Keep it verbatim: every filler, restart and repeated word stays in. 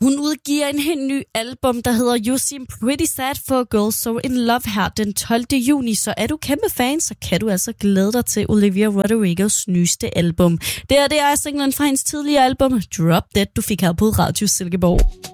Hun udgiver en helt ny album, der hedder You Seem Pretty Sad for a Girl So In Love her den tolvte juni. Så er du kæmpe fan, så kan du altså glæde dig til Olivia Rodrigos nyeste album. Det her, det er singlen fra hendes tidligere album Drop Dead, du fik her på Radio Silkeborg.